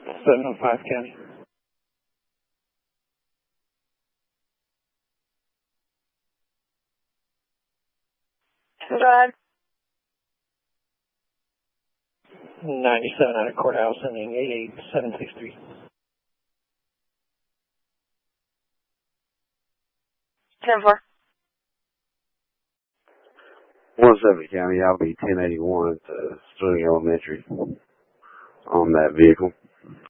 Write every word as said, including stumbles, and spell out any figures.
seven oh five County. Go ahead. ninety-seven out of courthouse, ending eight eight seven six three. ten four. one seventy County, I'll be ten eighty-one at uh, Sterling Elementary on that vehicle.